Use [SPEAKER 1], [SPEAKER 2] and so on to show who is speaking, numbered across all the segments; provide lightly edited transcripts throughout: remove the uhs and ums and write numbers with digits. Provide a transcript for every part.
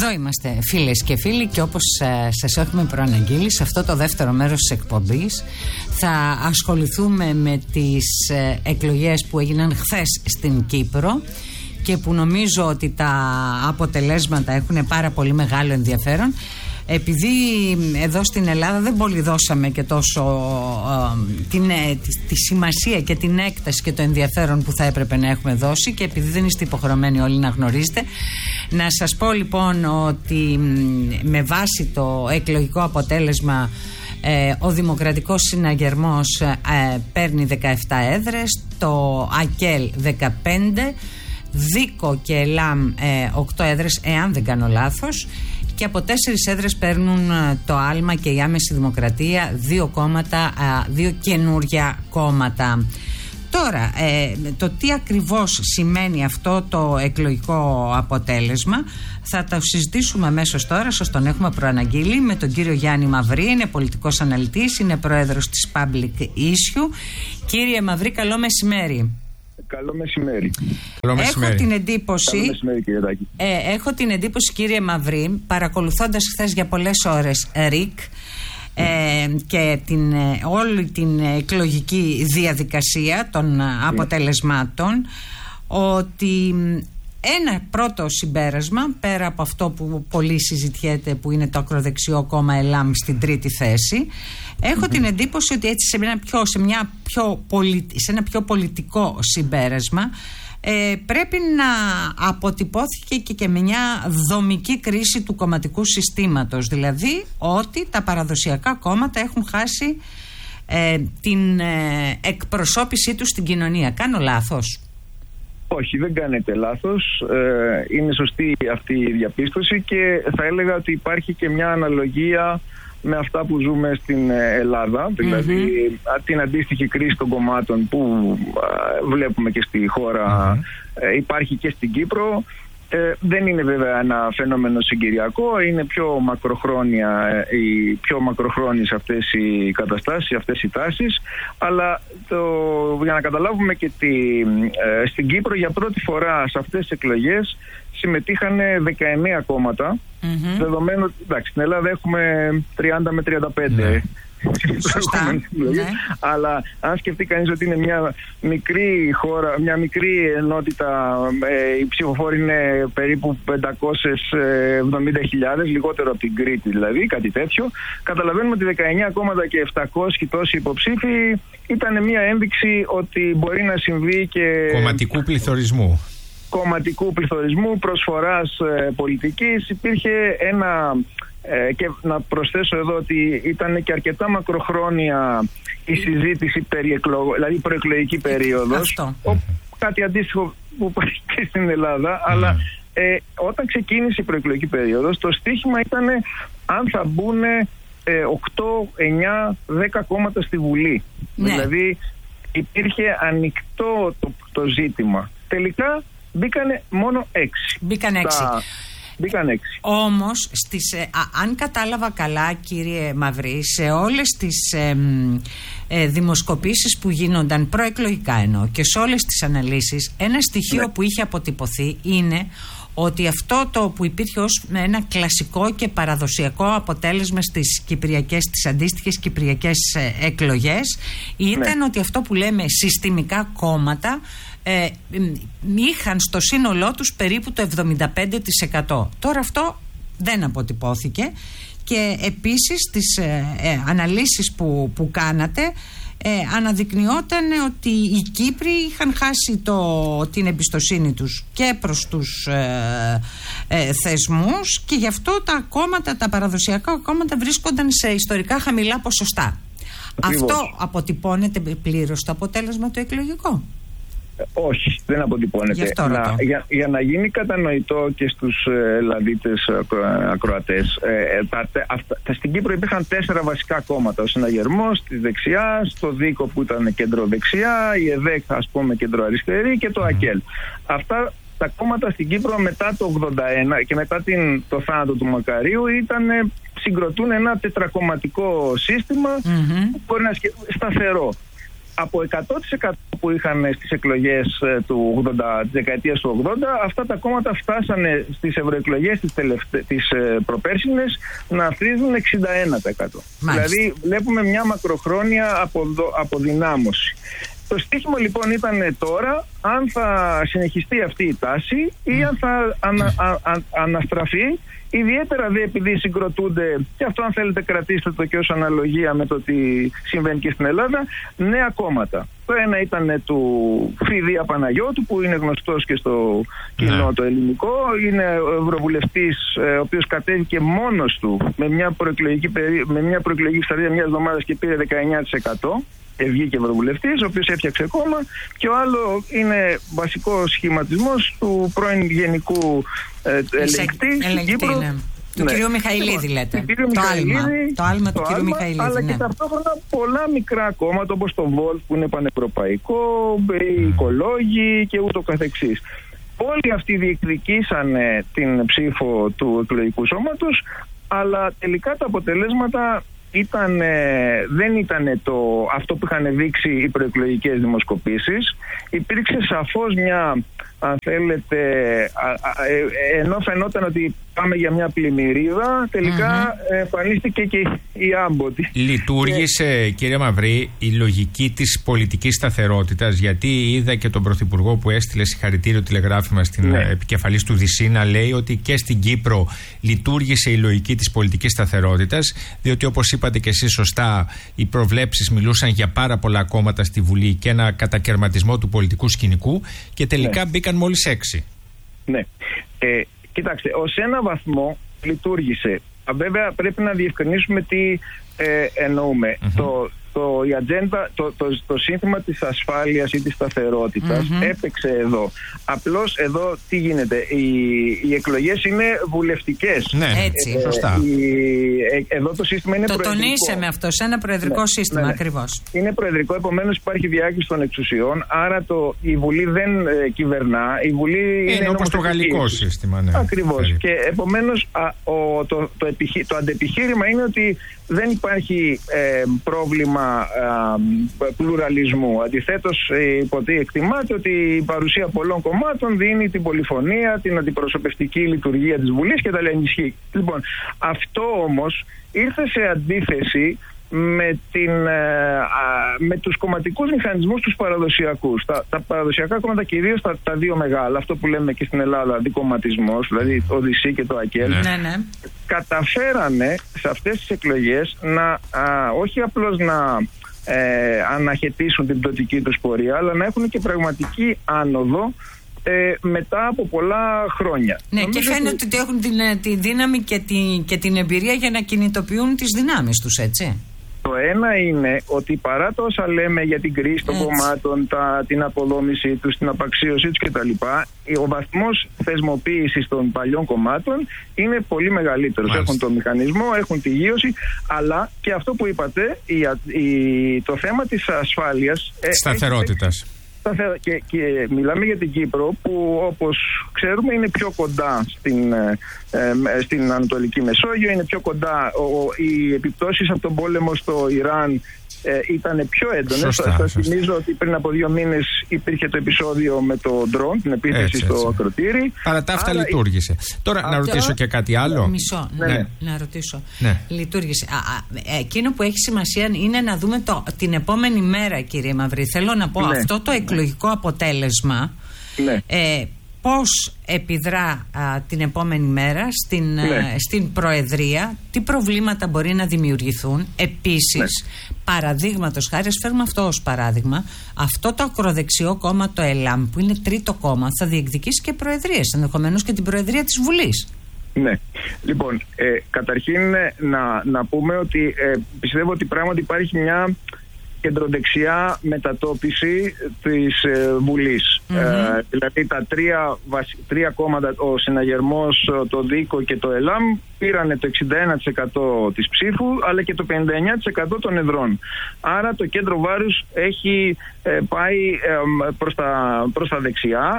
[SPEAKER 1] Εδώ είμαστε, φίλες και φίλοι, και όπως σας έχουμε προαναγγείλει, σε αυτό το δεύτερο μέρος της εκπομπής θα ασχοληθούμε με τις εκλογές που έγιναν χθες στην Κύπρο και που νομίζω ότι τα αποτελέσματα έχουν πάρα πολύ μεγάλο ενδιαφέρον. Επειδή εδώ στην Ελλάδα δεν πολύ δώσαμε και τόσο τη σημασία και την έκταση και το ενδιαφέρον που θα έπρεπε να έχουμε δώσει, και επειδή δεν είστε υποχρεωμένοι όλοι να γνωρίζετε, να σας πω λοιπόν ότι με βάση το εκλογικό αποτέλεσμα ο Δημοκρατικός Συναγερμός παίρνει 17 έδρες, το ΑΚΕΛ 15, Δίκο και ΕΛΑΜ 8 έδρες εάν δεν κάνω λάθος, και από 4 έδρες παίρνουν το Άλμα και η Άμεση Δημοκρατία, 2 κόμματα, 2 καινούρια κόμματα. Τώρα, το τι ακριβώς σημαίνει αυτό το εκλογικό αποτέλεσμα θα το συζητήσουμε αμέσως τώρα. Σας τον έχουμε προαναγγείλει με τον κύριο Γιάννη Μαυρή, είναι πολιτικός αναλυτής, είναι πρόεδρος της Public Issue. Κύριε Μαυρή, καλό μεσημέρι.
[SPEAKER 2] Καλό μεσημέρι.
[SPEAKER 1] Έχω την εντύπωση,
[SPEAKER 2] Καλό μεσημέρι, κύριε Τάκη.
[SPEAKER 1] Έχω την εντύπωση, κύριε Μαυρή, παρακολουθώντας χθες για πολλές ώρες ΡΙΚ και όλη την εκλογική διαδικασία των αποτελεσμάτων, ότι ένα πρώτο συμπέρασμα, πέρα από αυτό που πολύ συζητιέται, που είναι το ακροδεξιό κόμμα ΕΛΑΜ στην τρίτη θέση, έχω την εντύπωση ότι έτσι σε ένα πιο πολιτικό συμπέρασμα πρέπει να αποτυπώθηκε και με μια δομική κρίση του κομματικού συστήματος, δηλαδή ότι τα παραδοσιακά κόμματα έχουν χάσει την εκπροσώπησή τους στην κοινωνία. Κάνω λάθος?
[SPEAKER 2] Όχι, δεν κάνετε λάθος. Είναι σωστή αυτή η διαπίστωση και θα έλεγα ότι υπάρχει και μια αναλογία με αυτά που ζούμε στην Ελλάδα, δηλαδή την αντίστοιχη κρίση των κομμάτων που βλέπουμε και στη χώρα, υπάρχει και στην Κύπρο. Δεν είναι βέβαια ένα φαινόμενο συγκυριακό, είναι πιο μακροχρόνιες αυτές οι καταστάσεις, αυτές οι τάσεις, αλλά για να καταλάβουμε και στην Κύπρο για πρώτη φορά σε αυτές τις εκλογές συμμετείχαν 19 κόμματα, δεδομένου ότι στην Ελλάδα έχουμε 30 με 35.
[SPEAKER 1] Σωστά, ναι.
[SPEAKER 2] Αλλά αν σκεφτεί κανείς ότι είναι μια μικρή χώρα, μια μικρή ενότητα, οι ψηφοφόροι είναι περίπου 570.000, λιγότερο από την Κρήτη δηλαδή, κάτι τέτοιο, καταλαβαίνουμε ότι 19 κόμματα και 700 τόσοι υποψήφοι ήταν μια ένδειξη ότι μπορεί να συμβεί και κομματικού πληθωρισμού, προσφοράς πολιτικής. Υπήρχε ένα... και να προσθέσω εδώ ότι ήταν και αρκετά μακροχρόνια η συζήτηση δηλαδή προεκλογική περίοδος, κάτι αντίστοιχο που υπάρχει και στην Ελλάδα, αλλά όταν ξεκίνησε η προεκλογική περίοδος το στίχημα ήταν αν θα μπουν 8, 9, 10 κόμματα στη Βουλή. Δηλαδή υπήρχε ανοιχτό το ζήτημα. Τελικά μπήκανε μόνο 6. Μπήκαν 6.
[SPEAKER 1] Όμως, αν κατάλαβα καλά, κύριε Μαυρή, σε όλες τις δημοσκοπήσεις που γίνονταν προεκλογικά εννοώ και σε όλες τις αναλύσεις, ένα στοιχείο που είχε αποτυπωθεί είναι ότι αυτό το που υπήρχε ως ένα κλασικό και παραδοσιακό αποτέλεσμα στις αντίστοιχες κυπριακές εκλογές ήταν ότι αυτό που λέμε συστημικά κόμματα είχαν στο σύνολό τους περίπου το 75%. Τώρα αυτό δεν αποτυπώθηκε και επίσης στις αναλύσεις που κάνατε αναδεικνυόταν ότι οι Κύπροι είχαν χάσει την εμπιστοσύνη τους και προς τους θεσμούς και γι' αυτό τα παραδοσιακά κόμματα βρίσκονταν σε ιστορικά χαμηλά ποσοστά.
[SPEAKER 2] Ακριβώς.
[SPEAKER 1] Αυτό αποτυπώνεται πλήρως το αποτέλεσμα το εκλογικό?
[SPEAKER 2] Όχι, δεν αποτυπώνεται. Για να γίνει κατανοητό και στους Ελλαδίτες ακροατές, στην Κύπρο υπήρχαν 4 βασικά κόμματα. Ο Συναγερμός της δεξιάς, το Δίκο που ήταν κεντροδεξιά, η ΕΔΕΚ ας πούμε κεντροαριστερή και το ΑΚΕΛ. Αυτά τα κόμματα στην Κύπρο μετά το 81 και μετά το θάνατο του Μακαρίου συγκροτούν ένα τετρακομματικό σύστημα που μπορεί να σταθερό. από 100% που είχαν στις εκλογές της δεκαετίας του 80, αυτά τα κόμματα φτάσανε στις ευρωεκλογές τις προπέρσινες να φρίζουν 61%. Δηλαδή βλέπουμε μια μακροχρόνια αποδυνάμωση. Το στίχημα λοιπόν ήταν τώρα αν θα συνεχιστεί αυτή η τάση ή αν θα αναστραφεί, ιδιαίτερα δε επειδή συγκροτούνται, και αυτό αν θέλετε κρατήστε το και ως αναλογία με το τι συμβαίνει και στην Ελλάδα, νέα κόμματα. Το ένα ήταν του Φιδία Παναγιώτου, που είναι γνωστός και στο κοινό το ελληνικό, είναι ο ευρωβουλευτής ο οποίος κατέβηκε μόνος του με μια προεκλογική σταδία μιας εβδομάδας και πήρε 19%. Βγήκε ευρωβουλευτής, ο οποίος έφτιαξε κόμμα, και ο άλλο είναι βασικό σχηματισμός του πρώην γενικού ελεγκτή στην Κύπρο.
[SPEAKER 1] Ναι. Του κυρίου Μιχαηλίδη λέτε. Το άλμα του κυρίου Μιχαηλίδη.
[SPEAKER 2] Αλλά και ταυτόχρονα πολλά μικρά κόμματα όπως το Βολτ που είναι πανευρωπαϊκό, οι οικολόγοι και ούτω καθεξής. Όλοι αυτοί διεκδικήσαν την ψήφο του εκλογικού σώματος, αλλά τελικά τα αποτελέσματα δεν ήταν αυτό που είχαν δείξει οι προεκλογικές δημοσκοπήσεις. Υπήρξε σαφώς μια, αν θέλετε, ενώ φαινόταν ότι πάμε για μια πλημμυρίδα, τελικά εμφανίστηκε και η άμποτη.
[SPEAKER 3] Λειτουργήσε, κύριε Μαυρή, η λογική της πολιτικής σταθερότητας, γιατί είδα και τον Πρωθυπουργό που έστειλε συγχαρητήριο τηλεγράφημα στην επικεφαλής του ΔΣ να λέει ότι και στην Κύπρο λειτουργήσε η λογική της πολιτικής σταθερότητας, διότι όπως είπατε και εσείς σωστά, οι προβλέψεις μιλούσαν για πάρα πολλά κόμματα στη Βουλή και ένα κατακαιρματισμό του πολιτικού σκηνικού, και τελικά μπήκαν μόλις 6. Ναι.
[SPEAKER 2] Κοιτάξτε, ως ένα βαθμό λειτουργήσε. Βέβαια πρέπει να διευκρινίσουμε τι εννοούμε. Η ατζέντα, το σύνθημα της ασφάλειας ή της σταθερότητας έπαιξε εδώ. Απλώς εδώ τι γίνεται, οι εκλογές είναι βουλευτικές.
[SPEAKER 3] Ναι, έτσι, σωστά.
[SPEAKER 2] Εδώ το σύστημα είναι προεδρικό.
[SPEAKER 1] Το τονίσαμε αυτό, σε ένα προεδρικό σύστημα, ακριβώς.
[SPEAKER 2] Είναι προεδρικό, επομένως υπάρχει διάκριση των εξουσιών, άρα η Βουλή δεν κυβερνά. Η Βουλή είναι
[SPEAKER 3] όπως το γαλλικό σύστημα. Ναι.
[SPEAKER 2] Ακριβώς. Και επομένως το αντεπιχείρημα είναι ότι δεν υπάρχει πρόβλημα πλουραλισμού. Αντιθέτως, εκτιμάται ότι η παρουσία πολλών κομμάτων δίνει την πολυφωνία, την αντιπροσωπευτική λειτουργία της Βουλής και τα λέει ενισχύει. Λοιπόν, αυτό όμως ήρθε σε αντίθεση με τους κομματικούς μηχανισμούς τους παραδοσιακούς. Τα παραδοσιακά κόμματα, κυρίως τα δύο μεγάλα, αυτό που λέμε και στην Ελλάδα δικομματισμός, δηλαδή ο ΔΣ και το ΑΚΕΛ, καταφέρανε σε αυτές τις εκλογές όχι απλώς να αναχαιτήσουν την πτωτική τους πορεία, αλλά να έχουν και πραγματική άνοδο μετά από πολλά χρόνια.
[SPEAKER 1] Ναι, και φαίνεται ότι έχουν τη δύναμη και την εμπειρία για να κινητοποιούν τις δυνάμεις τους, έτσι.
[SPEAKER 2] Το ένα είναι ότι παρά τα όσα λέμε για την κρίση των κομμάτων, την αποδόμησή τους, την απαξίωσή τους κτλ., ο βαθμός θεσμοποίησης των παλιών κομμάτων είναι πολύ μεγαλύτερος. Έχουν τον μηχανισμό, έχουν τη γείωση, αλλά και αυτό που είπατε, το θέμα της ασφάλειας,
[SPEAKER 3] σταθερότητας.
[SPEAKER 2] Και μιλάμε για την Κύπρο, που όπως ξέρουμε είναι πιο κοντά στην Ανατολική Μεσόγειο, είναι πιο κοντά, οι επιπτώσεις από τον πόλεμο στο Ιράν ήταν πιο έντονες. Σας θυμίζω ότι πριν από 2 μήνες υπήρχε το επεισόδιο με το ντρόν, την επίθεση στο ακροτήρι.
[SPEAKER 3] Παρά τα αυτά λειτουργήσε. Τώρα να ρωτήσω και κάτι άλλο.
[SPEAKER 1] Μισό, να ρωτήσω. Λειτουργήσε. Εκείνο που έχει σημασία είναι να δούμε την επόμενη μέρα, κύριε Μαυρή. Θέλω να πω αυτό το εκλογικό αποτέλεσμα. Πώς επιδρά την επόμενη μέρα στην Προεδρία, τι προβλήματα μπορεί να δημιουργηθούν. Επίσης, παραδείγματος χάρη, φέρουμε αυτό ως παράδειγμα, αυτό το ακροδεξιό κόμμα, το ΕΛΑΜ, που είναι τρίτο κόμμα, θα διεκδικήσει και προεδρίες, ενδεχομένως και την Προεδρία της Βουλής.
[SPEAKER 2] Ναι. Λοιπόν, καταρχήν να πούμε ότι πιστεύω ότι πράγματι υπάρχει μια κεντροδεξιά μετατόπιση της Βουλής. Δηλαδή τα τρία κόμματα, ο Συναγερμός, το ΔΙΚΟ και το ΕΛΑΜ, πήρανε το 61% της ψήφου, αλλά και το 59% των εδρών. Άρα το κέντρο βάρους έχει πάει προς τα δεξιά.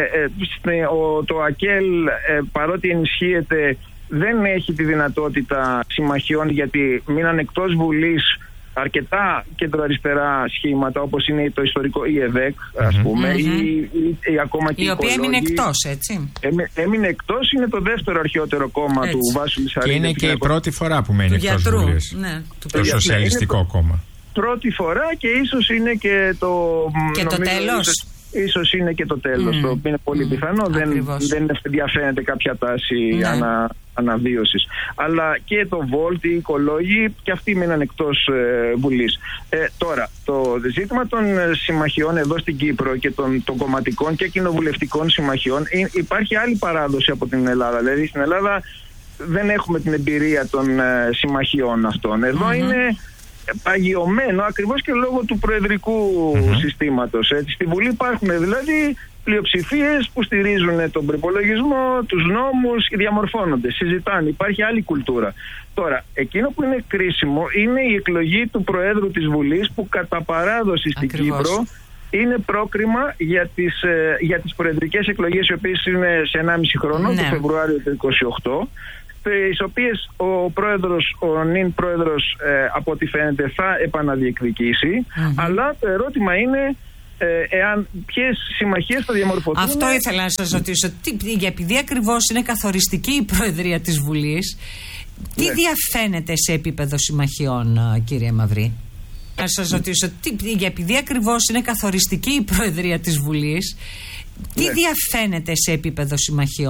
[SPEAKER 2] Το ΑΚΕΛ, παρότι ενισχύεται, δεν έχει τη δυνατότητα συμμαχιών, γιατί μείναν εκτός Βουλής αρκετά κεντροαριστερά σχήματα, όπως είναι το ιστορικό η ΕΔΕΚ, ας πούμε, ή ακόμα και η οποία
[SPEAKER 1] έμεινε εκτός, έτσι.
[SPEAKER 2] Έμεινε εκτός, είναι το δεύτερο αρχαιότερο κόμμα του Βάσου Λυσαρίδη.
[SPEAKER 3] Και είναι και η πρώτη φορά που μένει εκτός Βουλής.
[SPEAKER 1] Ναι,
[SPEAKER 3] το Σοσιαλιστικό Κόμμα.
[SPEAKER 2] Πρώτη φορά και ίσως είναι και το...
[SPEAKER 1] Και το τέλος.
[SPEAKER 2] Ίσως είναι και το τέλος, το οποίο είναι πολύ πιθανό. Δεν διαφαίνεται κάποια τάση αναβίωσης. Αλλά και το Βόλτ, οι οικολόγοι, και αυτοί μείναν εκτός Βουλής. Τώρα, το ζήτημα των συμμαχιών εδώ στην Κύπρο και των κομματικών και κοινοβουλευτικών συμμαχιών, υπάρχει άλλη παράδοση από την Ελλάδα. Δηλαδή στην Ελλάδα δεν έχουμε την εμπειρία των συμμαχιών αυτών. Εδώ είναι παγιωμένο ακριβώς και λόγω του προεδρικού συστήματος. Στη Βουλή υπάρχουν δηλαδή πλειοψηφίες που στηρίζουν τον προπολογισμό, τους νόμους και διαμορφώνονται, συζητάνε, υπάρχει άλλη κουλτούρα. Τώρα, εκείνο που είναι κρίσιμο είναι η εκλογή του Προέδρου της Βουλής, που κατά παράδοση στην Κύπρο είναι πρόκριμα για τις προεδρικές εκλογές, οι οποίες είναι σε 1,5 χρόνο, το Φεβρουάριο του 2028, τις οποίες ο νυν πρόεδρος από ό,τι φαίνεται θα επαναδιεκδικήσει, αλλά το ερώτημα είναι ποιες συμμαχίες θα διαμορφωθούν.
[SPEAKER 1] Αυτό ήθελα να σας ρωτήσω. Επειδή ακριβώς είναι καθοριστική η Προεδρία της Βουλής, τι διαφαίνεται σε επίπεδο συμμαχιών, κύριε Μαυρή? Να σας ρωτήσω, επειδή ακριβώς είναι καθοριστική η Προεδρία της Βουλής, τι διαφαίνεται σε επίπεδο συμμαχιών?